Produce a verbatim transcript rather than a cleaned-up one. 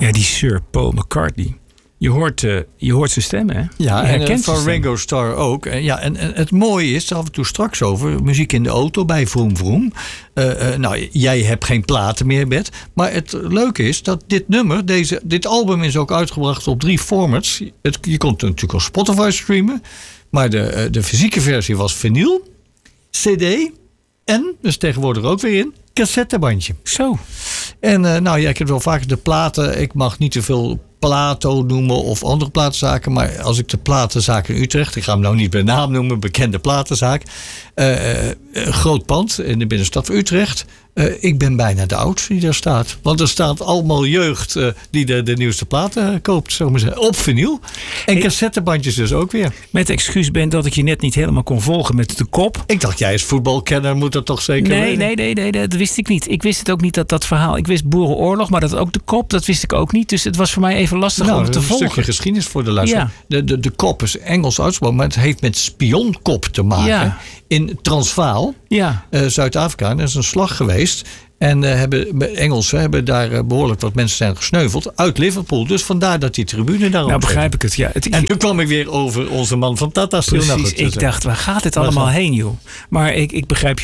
Ja, die Sir Paul McCartney. Je hoort, uh, je hoort zijn stem, hè? Ja, je en uh, van Ringo Starr ook. En, ja, en, en het mooie is, af en toe straks over... muziek in de auto bij Vroom Vroom. Uh, uh, nou, jij hebt geen platen meer, Bert. Maar het leuke is dat dit nummer... Deze, dit album is ook uitgebracht op drie formats. Het, je kon het natuurlijk op Spotify streamen. Maar de, uh, de fysieke versie was vinyl, cd... en, dus tegenwoordig ook weer in... cassettebandje. Zo. En uh, nou ja, ik heb wel vaak de platen... Ik mag niet te veel Plato noemen of andere platenzaken. Maar als ik de platenzaak in Utrecht... Ik ga hem nou niet bij naam noemen. Bekende platenzaak. Uh, uh, groot pand in de binnenstad van Utrecht. Uh, ik ben bijna de oudste die daar staat. Want er staat allemaal jeugd uh, die de, de nieuwste platen uh, koopt. Zo maar zeggen. Op vinyl. En cassettebandjes dus ook weer. Met excuus Ben dat ik je net niet helemaal kon volgen met de kop. Ik dacht, jij als voetbalkenner moet dat toch zeker nee, weten? Nee, nee, nee, dat wist ik niet. Ik wist het ook niet, dat dat verhaal. Ik wist Boerenoorlog, maar dat ook de kop, dat wist ik ook niet. Dus het was voor mij even lastig nou, om te een volgen. Een stukje geschiedenis voor de luisteraar. Ja. De, de, de kop is Engels uitspraak, maar het heeft met spionkop te maken. Ja. In Transvaal, ja. uh, Zuid-Afrika. Dat is een slag geweest. En uh, hebben, Engelsen hebben daar uh, behoorlijk wat mensen zijn gesneuveld. Uit Liverpool. Dus vandaar dat die tribune daarop. Nou begrijp ik het, ja. Het, en toen kwam ik weer over onze man van Tata Steel. Precies, nou goed, ik dacht, waar gaat dit allemaal heen, joh? Maar ik, ik begrijp